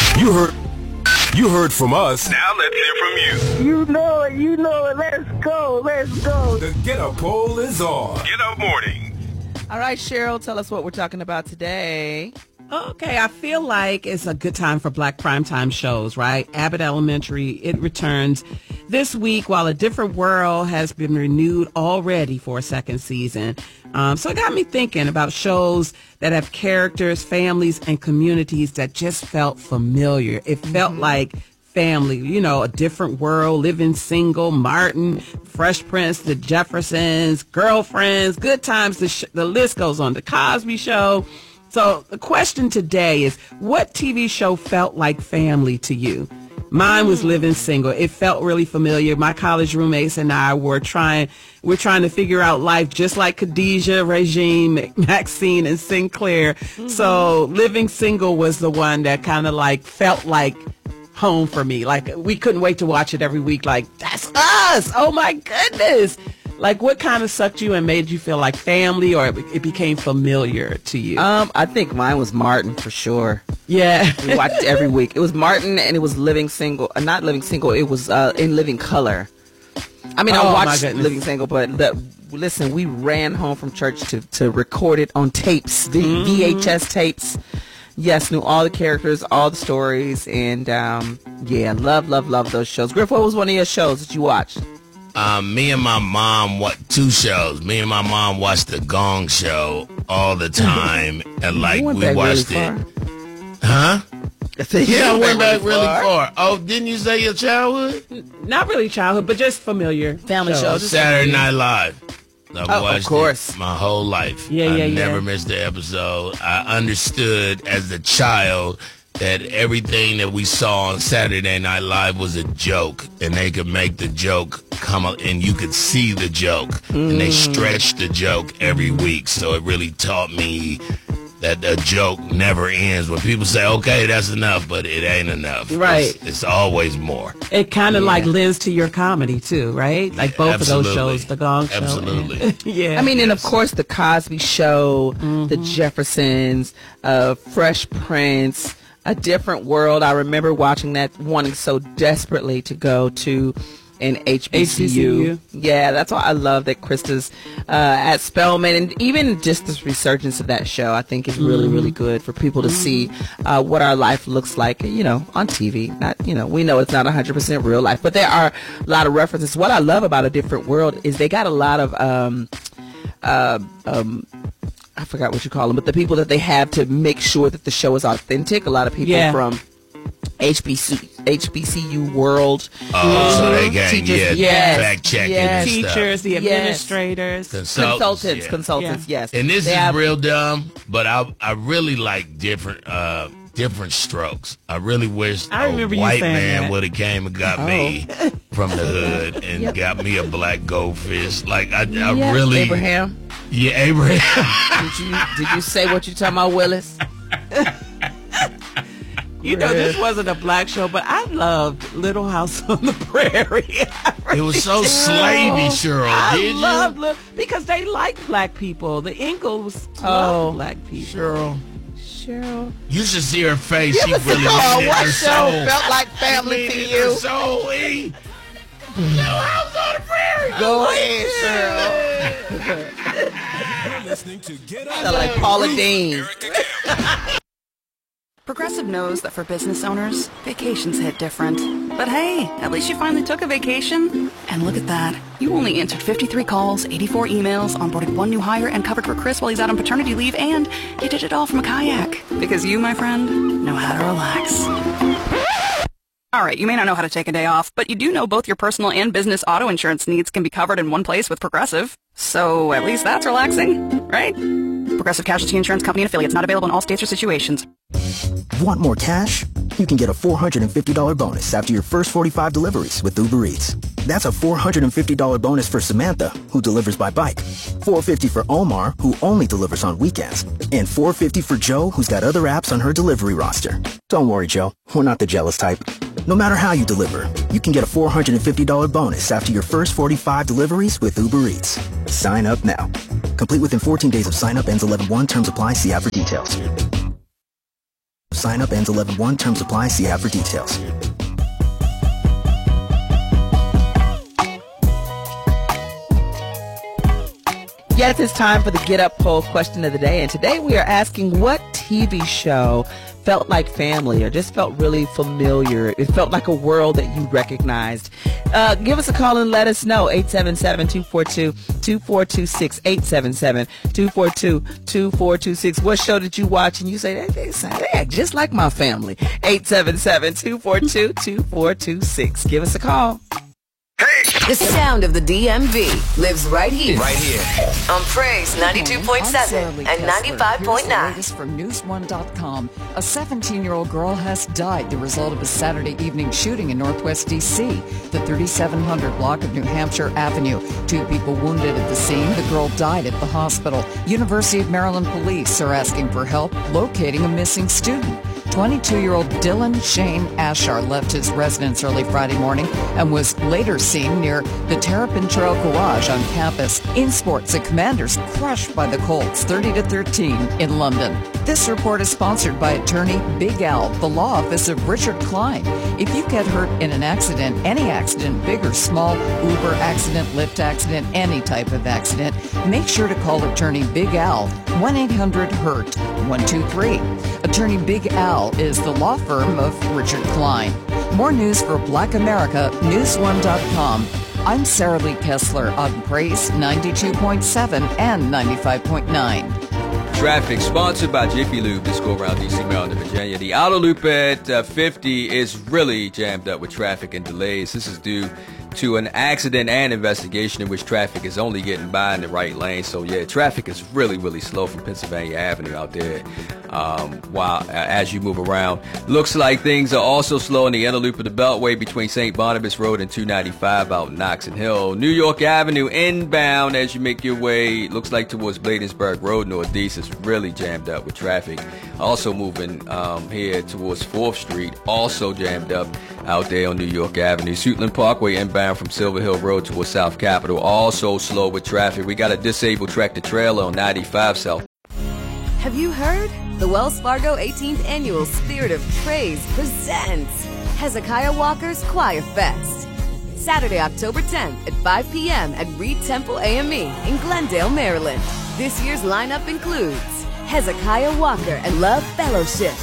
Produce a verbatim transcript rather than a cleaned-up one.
You heard you heard from us. Now let's hear from you. You know it, you know it. Let's go, let's go. The Get Up Poll is on. Get Up Morning. All right, Cheryl, tell us what we're talking about today. Okay, I feel like it's a good time for Black primetime shows, right? Abbott Elementary, it returns this week while A Different World has been renewed already for a second season. Um, so it got me thinking about shows that have characters, families, and communities that just felt familiar. It felt mm-hmm. like family, you know, A Different World, Living Single, Martin, Fresh Prince, The Jeffersons, Girlfriends, Good Times, the, sh- the list goes on, The Cosby Show. So the question today is, what T V show felt like family to you? Mine was Living Single. It felt really familiar. My college roommates and I were trying, we're trying to figure out life just like Khadijah, Regine, Maxine, and Sinclair. Mm-hmm. So Living Single was the one that kind of like felt like home for me. Like we couldn't wait to watch it every week. Like, that's us. Oh my goodness. Like, what kind of sucked you and made you feel like family, or it became familiar to you? Um, I think mine was Martin for sure. Yeah. We watched it every week. It was Martin, and it was Living Single. Uh, not Living Single. It was uh, In Living Color. I mean, oh, I watched Living Single, but the, listen, we ran home from church to, to record it on tapes, the mm-hmm. V H S tapes. Yes, knew all the characters, all the stories, and um, yeah, love, love, love those shows. Griff, what was one of your shows that you watched? Um, me and my mom watched two shows. Me and my mom watched the Gong Show all the time, and like we watched really it. Huh? Yeah, I went back really far. far. Oh, didn't you say your childhood? Not really childhood, but just familiar. Family shows. shows. Saturday Night Live. I've oh, watched of course. it my whole life. Yeah, I yeah, yeah. never missed an episode. I understood as a child that everything that we saw on Saturday Night Live was a joke, and they could make the joke come up, and you could see the joke, mm. and they stretched the joke every week. So it really taught me that the joke never ends. When people say, okay, that's enough, but it ain't enough. Right. It's, it's always more. It kind of yeah. like lends to your comedy, too, right? Like both Absolutely. of those shows, The Gong Show. Absolutely. yeah. I mean, yes. and of course, The Cosby Show, mm-hmm. The Jeffersons, uh, Fresh Prince, A Different World. I remember watching that, wanting so desperately to go to an H B C U. H B C U. Yeah, that's why I love that Krista's uh, at Spelman, and even just this resurgence of that show, I think is really, mm-hmm. really good for people to mm-hmm. see uh, what our life looks like, you know, on T V. Not, you know, we know it's not one hundred percent real life, but there are a lot of references. What I love about A Different World is they got a lot of um, uh, um, I forgot what you call them, but the people that they have to make sure that the show is authentic. A lot of people yeah. from H B C H B C U world. Oh, so they can teachers, yeah, yes, fact checking yes. and stuff. Teachers, the Yes. administrators. Consultants, Consultants, yeah. consultants, Yeah. yes. And this They is have- real dumb, but I I really like different uh different strokes. I really wish I a remember you white saying man that. would have came and got Oh. me from the hood and Yep. got me a black goldfish. Like I, I Yeah, really Abraham. Yeah, Abraham. Did you did you say what you talking about, Willis? You know, this wasn't a black show, but I loved Little House on the Prairie. It was so slavey, Cheryl. I Did you? loved Li- because they liked black people. The Ingalls Oh. loved black people. Cheryl. Cheryl. You should see her face. You She ever really said, oh, leaned in what her show soul. felt like family She to leaned in her you? soul, E. Little House on the Prairie. Go ahead, Cheryl. You're listening to Get Up. Sound like Paula Dean. Progressive knows that for business owners, vacations hit different. But hey, at least you finally took a vacation. And look at that. You only answered fifty-three calls, eighty-four emails, onboarded one new hire, and covered for Chris while he's out on paternity leave, and you did it all from a kayak. Because you, my friend, know how to relax. All right, you may not know how to take a day off, but you do know both your personal and business auto insurance needs can be covered in one place with Progressive. So at least that's relaxing, right? Progressive Casualty Insurance Company and affiliates, not available in all states or situations. Want more cash? You can get a four hundred fifty dollars bonus after your first forty-five deliveries with Uber Eats. That's a four hundred fifty dollars bonus for Samantha, who delivers by bike. four hundred fifty dollars for Omar, who only delivers on weekends. And four hundred fifty dollars for Joe, who's got other apps on her delivery roster. Don't worry, Joe. We're not the jealous type. No matter how you deliver, you can get a four hundred fifty dollars bonus after your first forty-five deliveries with Uber Eats. Sign up now. Complete within fourteen days of sign up. Ends eleven one. Terms apply. See app for details. Sign up ends eleven one. Terms apply. See app for details. Yes, it's time for the Get Up poll question of the day. And today we are asking, what T V show felt like family or just felt really familiar? It felt like a world that you recognized. Uh, give us a call and let us know. eight seven seven, two four two, two four two six. eight seven seven, two four two, two four two six. What show did you watch and you say, they, they, sound, they act just like my family? eight seven seven, two four two, two four two six. Give us a call. The sound of the D M V lives right here. Right here. On Praise ninety-two point seven and ninety-five point nine. Here's the latest from news one dot com. A seventeen-year-old girl has died the result of a Saturday evening shooting in Northwest D C, the thirty-seven hundred block of New Hampshire Avenue. Two people wounded at the scene. The girl died at the hospital. University of Maryland police are asking for help locating a missing student. twenty-two-year-old Dylan Shane Ashar left his residence early Friday morning and was later seen near the Terrapin Trail Garage on campus. In sports, the Commanders crushed by the Colts thirty to thirteen in London. This report is sponsored by attorney Big Al, the law office of Richard Klein. If you get hurt in an accident, any accident, big or small, Uber accident, Lyft accident, any type of accident, make sure to call attorney Big Al, one eight hundred hurt, one two three. Attorney Big Al is the law firm of Richard Klein. More news for Black America, news one dot com. I'm Sarah Lee Kessler on Praise ninety-two point seven and ninety-five point nine. Traffic sponsored by Jiffy Lube. This go around D C, Maryland, and Virginia. The outer loop at uh, fifty is really jammed up with traffic and delays. This is due to an accident and investigation in which traffic is only getting by in the right lane. So yeah, traffic is really, really slow from Pennsylvania Avenue out there. Um, while uh, as you move around, looks like things are also slow in the inner loop of the Beltway between Saint Barnabas Road and two ninety-five out in Knoxon Hill. New York Avenue inbound as you make your way, looks like towards Bladensburg Road northeast is really jammed up with traffic. Also moving um, here towards fourth Street, also jammed up out there on New York Avenue. Suitland Parkway inbound from Silver Hill Road towards South Capitol, also slow with traffic. We got a disabled tractor trailer on ninety-five South. Have you heard? The Wells Fargo eighteenth Annual Spirit of Praise presents Hezekiah Walker's Choir Fest. Saturday, October tenth at five p.m. at Reed Temple A M E in Glendale, Maryland. This year's lineup includes Hezekiah Walker and Love Fellowship,